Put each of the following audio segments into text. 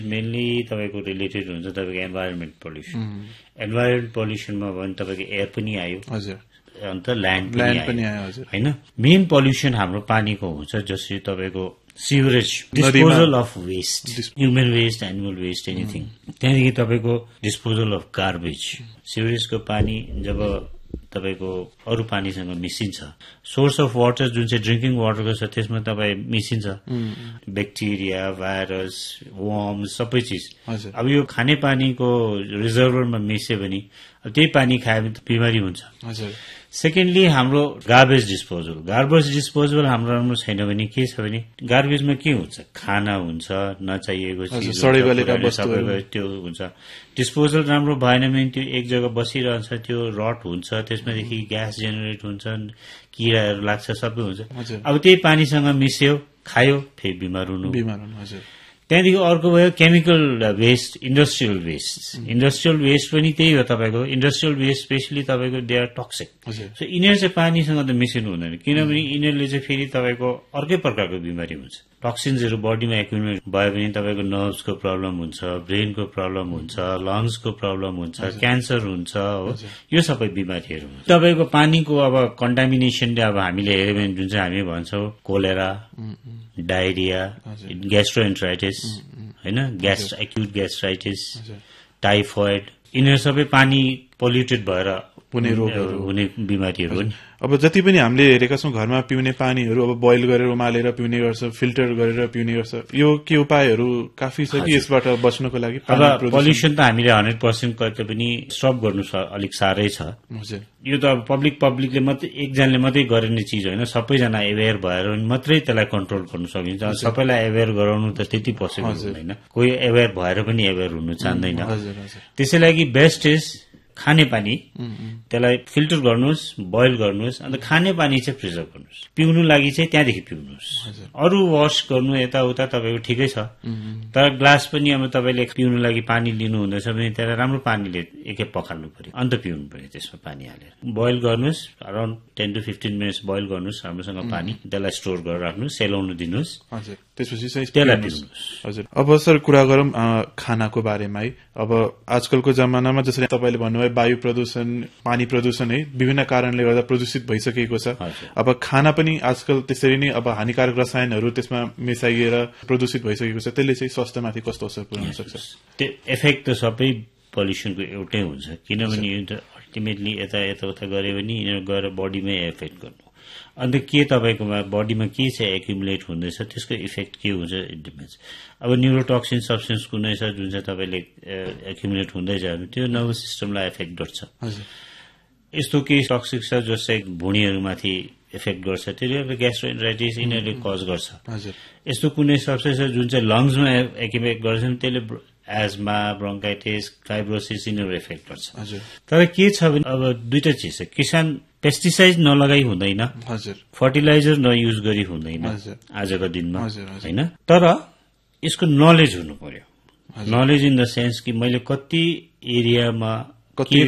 Mainly तपाईको related हुन्छ तपाईको एन्भाइरोमेन्ट पोल्युसन। एन्भाइरोमेन्ट पोल्युसनमा भयो भने तपाईको एयर पनि आयो, हजुर, अन्त ल्यान्ड पनि आयो, हजुर, हैन। मेन पोल्युसन हाम्रो पानीको हुन्छ जसरी तपाईको sewerage, disposal of West, human West, animal West, anything. त्यहाँदेखि तपाईको डिस्पोजल अफ गार्बेज। सिवरेजको पानी जब तपाईको अरू पानीसँग मिसिन्छ, सोर्स अफ वाटर जुन चाहिँ ड्रिङ्किङ वाटरको छ त्यसमा तपाईँ मिसिन्छ, ब्याक्टेरिया, भाइरस, वर्म्स, सबै चिज। अब यो खाने पानीको रिजर्भरमा मिस्यो भने त्यही पानी खायो भने बिमारी हुन्छ। सेकेन्डली हाम्रो गार्बेज डिस्पोजल हाम्रो राम्रो छैन भने के छ भने गार्बेजमा के हुन्छ, खाना हुन्छ, नचाहिएको चिज, त्यो हुन्छ। डिस्पोजल राम्रो भएन भने त्यो एक जग्गा बसिरहन्छ, त्यो रट हुन्छ, त्यसमादेखि ग्यास जेनेरेट हुन्छ, किराहरू लाग्छ, सबै हुन्छ। अब त्यही पानीसँग मिस्यो, खायो, फेरि बिमार हुनु। त्यहाँदेखि अर्को भयो केमिकल वेस्ट, इन्डस्ट्रियल वेस्ट पनि त्यही हो तपाईको। इन्डस्ट्रियल वेस्ट स्पेशली तपाईको दे आर टक्सिक। सो यिनीहरू चाहिँ पानीसँग त मिसिनु हुँदैन, किनभने यिनीहरूले चाहिँ फेरि तपाईको अर्कै प्रकारको बिमारी हुन्छ। टक्सिन्सहरू बडीमा एक्युमुलेट भयो भने तपाईको नर्भ्सको प्रब्लम हुन्छ, ब्रेनको प्रब्लम हुन्छ, लङ्सको प्रब्लम हुन्छ, क्यान्सर हुन्छ, हो, यो सबै बिमारीहरू हुन्छ। तपाईको पानीको अब कन्टामिनेसनले अब हामीले हेऱ्यौँ भने जुन चाहिँ हामी भन्छौँ कोलेरा, डायरिया, ग्यास्ट्रोएन्टराइटिस, हैन, एक्युट ग्यास्ट्राइटिस, टाइफोइड, यिनीहरू सबै पानी पोल्युटेड भएर हुने बिमारीहरू हो नि। अब जति पनि हामीले हेरेका छौँ घरमा पिउने पानीहरू अब बोइल गरेर उमालेर पिउने गर्छ, फिल्टर गरेर पिउने गर्छ, यो के उपायहरू काफी छ कि यसबाट बच्नको लागि? अब पोल्युसन त हामीले 100% कहिले पनि स्टप गर्नु अलिक साह्रै छ। यो त अब पब्लिकले मात्रै, एकजनाले मात्रै गरिने चिज होइन, सबैजना एवेयर भएर मात्रै त्यसलाई कन्ट्रोल गर्नु सकिन्छ। सबैलाई एवेयर गराउनु त त्यति पोसिबल हुँदैन, कोही एवेयर भएर पनि एवेयर हुनु चाहँदैन। त्यसै लागि बेस्ट इज खाने पानी, त्यसलाई फिल्टर गर्नुहोस्, बोइल गर्नुहोस्, अन्त खाने पानी चाहिँ प्रिजर्भ गर्नुहोस्। पिउनु लागि चाहिँ त्यहाँदेखि पिउनुहोस्। अरू वास गर्नु यताउता तपाईँको ठिकै छ, तर ग्लास पनि अब तपाईँले पिउनु लागि पानी लिनु हुँदैछ भने त्यसलाई राम्रो पानीले एकखेप पखाल्नु पर्यो, अन्त पिउनु पर्यो त्यसमा पानी हालेर। बोइल गर्नुहोस्, अराउन्ड 10 to 15 मिनट्स बोइल गर्नुहोस् राम्रोसँग पानी, त्यसलाई स्टोर गरेर राख्नुहोस्, सेलाउनु दिनुहोस्, त्यसपछि त्यसलाई पिउनुहोस्। हजुर, अब सर कुरा गरौँ खानाको बारेमा है। अब आजकलको जमानामा जसरी तपाईँले भन्नुभयो वायु प्रदूषण, पानी प्रदूषण है, विभिन्न कारणले गर्दा प्रदूषित भइसकेको छ। अब खाना पनि आजकल त्यसरी नै अब हानिकारक रसायनहरू त्यसमा मिसाइएर प्रदूषित भइसकेको छ, त्यसले चाहिँ स्वास्थ्यमाथि कस्तो असर पुर्याउन सक्छ? त्यो इफेक्ट त सबै पोल्युसनको एउटै हुन्छ, किनभने अल्टिमेटली यताउता गऱ्यो भने यिनीहरू गएर बडीमै एफेक्ट गर्नु। अन्त के तपाईँकोमा बडीमा के चाहिँ एक्युमुलेट हुँदैछ, त्यसको इफेक्ट के हुन्छ, इट डिपेन्ड्स। अब न्युरोटक्सिन सब्सटेन्स कुनै छ जुन चाहिँ तपाईँले एक्युमुलेट हुँदै जानु, त्यो नर्भस सिस्टमलाई एफेक्ट गर्छ। यस्तो केही टक्सिक छ जो चाहिँ भुँडीहरूमाथि इफेक्ट गर्छ, त्यसले अब ग्यास्ट्रोएन्टराइटिस यिनीहरूले कज गर्छ। यस्तो कुनै सब्सटेन्स छ जुन चाहिँ लङ्समा इफेक्ट गर्छ, त्यसले एजमा, ब्रोन्काइटिस, फाइब्रोसिस यिनीहरू इफेक्ट गर्छ। तर के छ भने अब दुईटा चिज छ, किसान पेस्टिसाइड नलगाई हुँदैन, फर्टिलाइजर नयुज गरी हुँदैन आजको दिनमा, होइन, तर यसको नलेज हुनु पर्यो। नलेज इन द सेन्स कि मैले कति एरियामा के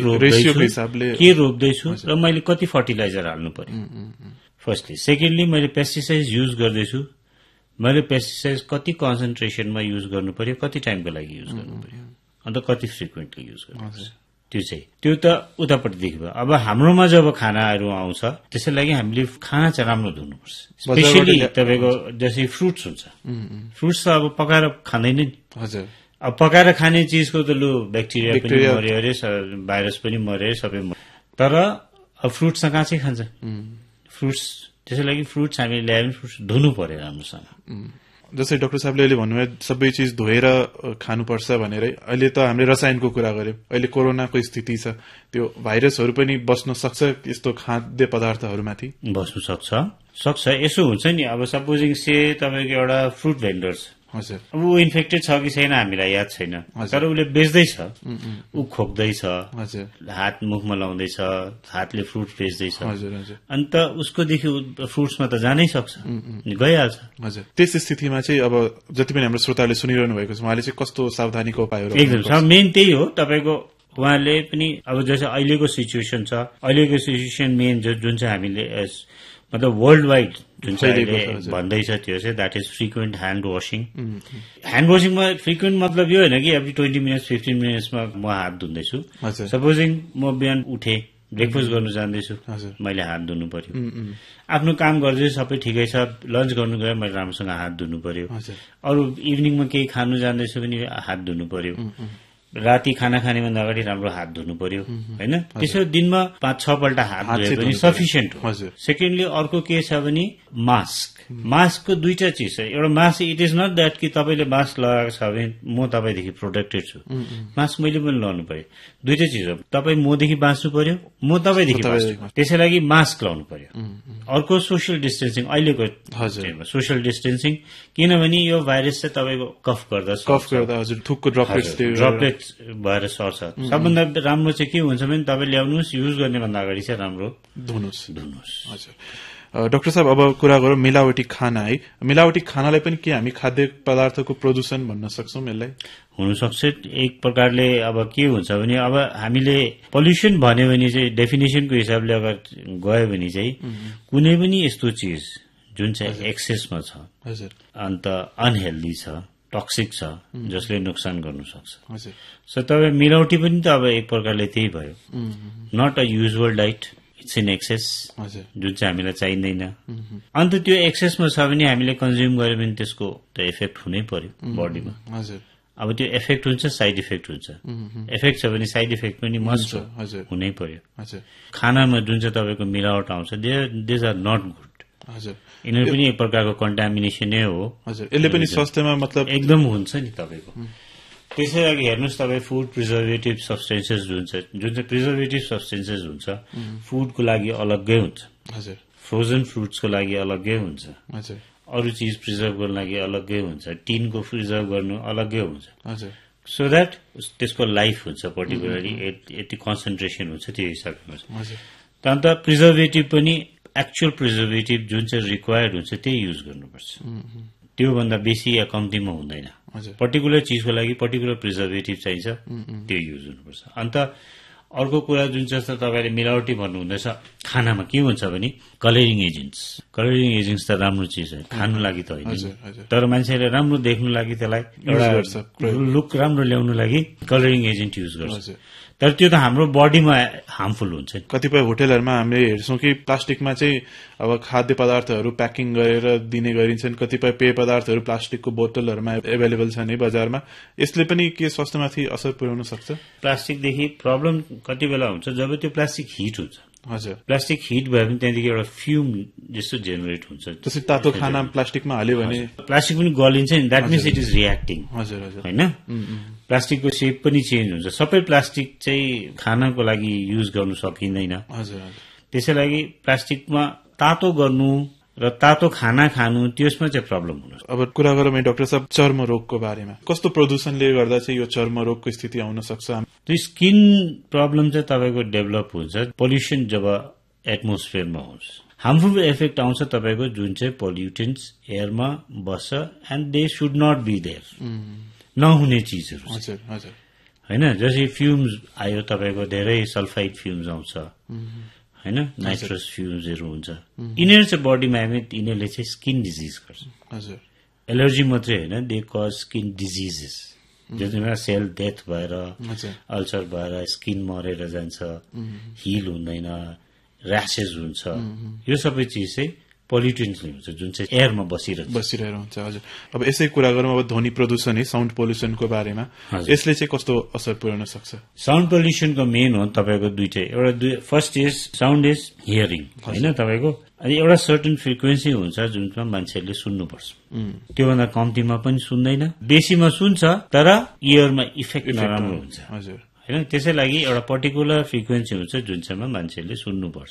रोप्दैछु र मैले कति फर्टिलाइजर हाल्नु पर्यो, फर्स्टली। सेकेन्डली मैले पेस्टिसाइड युज गर्दैछु, मैले पेस्टिसाइड कति कन्सन्ट्रेसनमा युज गर्नु पर्यो, कति टाइमको लागि युज गर्नु पर्यो, अन्त कति फ्रिक्वेन्टली युज गर्नु पर्यो, त्यो त उतापट्टिदेखि भयो। अब हाम्रोमा जब खानाहरू आउँछ त्यसै लागि हामीले खाना चाहिँ राम्रो धुनुपर्छ। स्पेसली तपाईँको जस्तै फ्रुट्स हुन्छ, फ्रुट्स त अब पकाएर खाँदैन नि। अब पकाएर खाने चिजको त लु ब्याक्टेरिया पनि मर्यो अरे, भाइरस पनि मर्यो अरे, सबै मर्यो, तर अब फ्रुट्स त कहाँ चाहिँ खान्छ फ्रुट्स। त्यसै लागि फ्रुट्स हामीले ल्यायो भने फ्रुट्स धुनु पर्यो राम्रोसँग। जस्तै डाक्टर साहबले अहिले भन्नुभयो सबै चिज धोएर खानुपर्छ भनेर। अहिले त हामीले रसायनको कुरा गर्यौं, अहिले कोरोनाको स्थिति छ, त्यो भाइरसहरू पनि बस्न सक्छ यस्तो खाद्य पदार्थहरूमाथि? बस्नु सक्छ। यसो हुन्छ नि, अब सपोजिङ से तपाईँको एउटा फ्रुट भेन्डर छ, अब ऊ इन्फेक्टेड छ कि छैन हामीलाई याद छैन, तर उसले बेच्दैछ, ऊ खोक्दैछ, हात मुखमा लाउँदैछ, हातले फ्रुट बेच्दैछ, अन्त उसकोदेखि फ्रुट्समा त जानै सक्छ, गइहाल्छ। हजुर, त्यस स्थितिमा चाहिँ अब जति पनि हाम्रो श्रोताले सुनिरहनु भएको छ उहाँले चाहिँ कस्तो सावधानीको उपायहरू? एकदम मेन त्यही हो तपाईँको। उहाँले पनि अब जस्तै अहिलेको सिचुएसन छ, अहिलेको सिचुएसन मेन जुन चाहिँ हामीले मतलब वर्ल्ड वाइड जुन चाहिँ भन्दैछ त्यो चाहिँ that is frequent hand washing. Hand वासिङमा frequent मतलब यो होइन कि एभ्री 20 मिनट्स 15 मिनट्समा म हात धुँदैछु। सपोजिङ म बिहान उठे ब्रेकफास्ट गर्नु जाँदैछु, मैले हात धुनु पर्यो। आफ्नो काम गर्दैछु सबै ठिकै छ, लन्च गर्नु गयो मैले राम्रोसँग हात धुनु पर्यो। अरू इभिनिङमा केही खानु जाँदैछु पनि हात धुनु पर्यो। राति खाना खानेभन्दा अगाडि राम्रो हात धुनु पर्यो होइन। त्यसो दिनमा 5-6 पल्ट हात धुए पनि सफिसियन्ट हो। सेकेन्डली अर्को के छ भने मास्क। मास्कको दुईटा चिज छ। एउटा mask it is not that कि तपाईँले मास्क लगाएको छ भने म तपाईँदेखि प्रोटेक्टेड छु, मास्क मैले पनि लगाउनु पर्यो। दुईटा चिज हो, तपाईँ मदेखि बाँच्नु पर्यो, म तपाईँदेखि बाँच्नु, त्यसै लागि मास्क लगाउनु पर्यो। अर्को सोसियल डिस्टेन्सिङ, अहिलेको सोसियल डिस्टेन्सिङ, किनभने यो भाइरस चाहिँ तपाईँको कफ गर्दा थुकको ड्रपलेट भएर सर्छ। सबभन्दा राम्रो चाहिँ के हुन्छ भने तपाईँ ल्याउनुहोस्, युज गर्ने भन्दा अगाडि चाहिँ राम्रो धुनुहोस्। डाक्टर साहब अब कुरा गरौँ मिलावटी खाना है। मिलावटी खानालाई पनि के हामी खाद्य पदार्थको प्रदूषण भन्न सक्छौँ? यसलाई हुनसक्छ एक प्रकारले। अब के हुन्छ भने अब हामीले पल्युसन भन्यो भने चाहिँ डेफिनेसनको हिसाबले अगर गयो भने चाहिँ कुनै पनि यस्तो चिज जुन चाहिँ एक्सेसमा छ अन्त अनहेल्दी छ, टक्सिक छ, जसले नोक्सान गर्नु सक्छ। सो तपाईँ मिलावटी पनि त अब एक प्रकारले त्यही भयो, not a usual diet, it's in excess, जुन चाहिँ हामीलाई चाहिँदैन। अन्त त्यो एक्सेसमा छ भने हामीले कन्ज्युम गर्यो भने त्यसको त इफेक्ट हुनै पर्यो बडीमा। अब त्यो इफेक्ट हुन्छ, साइड इफेक्ट हुन्छ। इफेक्ट छ भने साइड इफेक्ट पनि मस्ट हुनै पर्यो। खानामा जुन चाहिँ तपाईँको मिलावट आउँछ दिज आर नट गुड। यिनीहरू पनि एक प्रकारको कन्टामिनेसनै हो। यसले पनि स्वास्थ्यमा मतलब एकदम हुन्छ नि तपाईँको। त्यसै लागि हेर्नुहोस् तपाईँ फुड प्रिजर्भेटिभ सब्सटेन्सेस जुन चाहिँ प्रिजर्भेटिभ सब्सटेन्सेस हुन्छ फुडको लागि अलग्गै हुन्छ, फ्रोजन फ्रुट्सको लागि अलग्गै हुन्छ, अरू चिज प्रिजर्भ गर्नु लागि अलग्गै हुन्छ, टिनको प्रिजर्भ गर्नु अलग्गै हुन्छ। सो द्याट त्यसको लाइफ हुन्छ पर्टिकुलरली यति कन्सन्ट्रेसन हुन्छ त्यो हिसाबले। अन्त प्रिजर्भेटिभ पनि एक्चुअल प्रिजर्भेटिभ जुन चाहिँ रिक्वायर्ड हुन्छ त्यही युज गर्नुपर्छ, त्योभन्दा बेसी या कम्तीमा हुँदैन। पर्टिकुलर चिजको लागि पर्टिकुलर प्रिजर्भेटिभ चाहिन्छ, त्यो युज हुनुपर्छ। अन्त अर्को कुरा जुन चाहिँ तपाईँले मिलावटी भन्नुहुँदैछ खानामा के हुन्छ भने कलरिङ एजेन्ट्स। कलरिङ एजेन्ट्स त राम्रो चिज हो, खानु लागि त होइन, तर मान्छेले राम्रो देख्नु लागि त्यसलाई एउटा लुक राम्रो ल्याउनु लागि कलरिङ एजेन्ट युज गर्छ। तर त्यो त हाम्रो बडीमा हार्मफुल हुन्छ। कतिपय होटेलहरूमा हामीले हेर्छौँ कि प्लास्टिकमा चाहिँ अब खाद्य पदार्थहरू प्याकिङ गरेर दिने गरिन्छन्, कतिपय पेय पदार्थहरू प्लास्टिकको बोतलहरूमा एभाइलेबल छन् है बजारमा। यसले पनि के स्वास्थ्यमाथि असर पुर्याउन सक्छ? प्लास्टिकदेखि प्रब्लम कति बेला हुन्छ जब त्यो प्लास्टिक हिट हुन्छ। हजुर, प्लास्टिक हिट भयो भने त्यहाँदेखि एउटा फ्युम जस्तो जेनेरेट हुन्छ। त्यसै तातो खाना प्लास्टिकमा हाल्यो भने प्लास्टिक पनि गलिन्छ नि, that means it is reacting. हजुर हजुर, होइन प्लास्टिकको सेप पनि चेन्ज हुन्छ। सबै प्लास्टिक चाहिँ खानाको लागि युज गर्नु सकिँदैन। हजुर, त्यसै लागि प्लास्टिकमा तातो गर्नु र तातो खाना खानु त्यसमा चाहिँ प्रब्लम हुनु। अब कुरा गरौँ डाक्टर साहब चर्म रोगको बारेमा, कस्तो प्रदूषणले गर्दा चाहिँ यो चर्म रोगको स्थिति आउन सक्छ? त्यो स्किन प्रब्लम चाहिँ तपाईँको डेभलप हुन्छ पोल्युसन जब एटमोस्फियरमा हुन्छ। हार्मफुल इफेक्ट आउँछ तपाईँको जुन चाहिँ पोल्युटेन्ट्स एयरमा बस्छ and they should not be there, नहुने चिजहरू होइन। जस्तै फ्युम्स आयो तपाईँको, धेरै सल्फाइड फ्युम्स आउँछ होइन, नाइट्रस फ्युम्सहरू हुन्छ। यिनीहरू चाहिँ बडीमा आयो भने यिनीहरूले चाहिँ स्किन डिजिज गर्छ। हजुर, एलर्जी मात्रै होइन, दे कज स्किन डिजिजेस, जसमा सेल डेथ भएर अल्सर भएर स्किन मरेर जान्छ, हिल हुँदैन, ऱ्यासेस हुन्छ। यो सबै चिज चाहिँ पोल्युटेन्ट्सले हुन्छ जुन चाहिँ एयरमा बसिरहेर हुन्छ। हजुर, अब यसै कुरा गरौँ अब ध्वनि प्रदूषण है, साउन्ड पोल्युसनको बारेमा, यसले चाहिँ कस्तो असर पुर्याउन सक्छ? साउन्ड पोल्युसनको मेन हो तपाईँको दुईटै। एउटा first is sound is hearing होइन तपाईँको, अनि एउटा सर्टन फ्रिक्वेन्सी हुन्छ जुनमा मान्छेहरूले सुन्नुपर्छ। त्योभन्दा कम्तीमा पनि सुन्दैन, बेसीमा सुन्छ तर इयरमा इफेक्ट नराम्रो हुन्छ। हजुर, होइन, त्यसै लागि एउटा पर्टिकुलर फ्रिक्वेन्सी हुन्छ जुन चाहिँमा मान्छेहरूले सुन्नुपर्छ।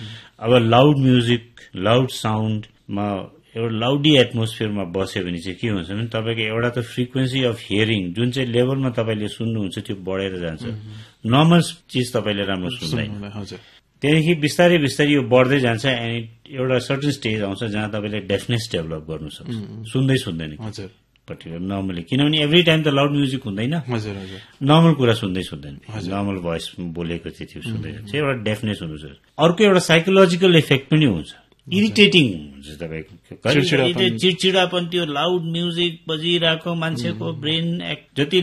अब लाउड म्युजिक, लाउड साउन्डमा एउटा लाउडी एटमोस्फियरमा बस्यो भने चाहिँ के हुन्छ भने तपाईँको एउटा त फ्रिक्वेन्सी अफ हियरिङ जुन चाहिँ लेभलमा तपाईँले सुन्नुहुन्छ त्यो बढेर जान्छ, नर्मल चिज तपाईँले राम्रो सुन्दैन। त्यहाँदेखि बिस्तारै बिस्तारै यो बढ्दै जान्छ एन्ड एउटा सर्टन स्टेज आउँछ जहाँ तपाईँले डेफनेस डेभलप गर्नु सक्छ, सुन्दै सुन्दैन पर्टिकुलर नर्मली, किनभने एभ्री टाइम त लाउड म्युजिक हुँदैन, नर्मल कुरा सुन्दै सुन्दैन, नर्मल भोइस बोलेको चाहिँ त्यो सुन्दै जान्छ, एउटा डेफनेस हुनु छ। अर्को एउटा साइकोलोजिकल इफेक्ट पनि हुन्छ इरिटेटिङ हुन्छ तपाईँको चिडचिडापन, त्यो लाउड म्युजिक बजिरहेको, मान्छेको ब्रेन जति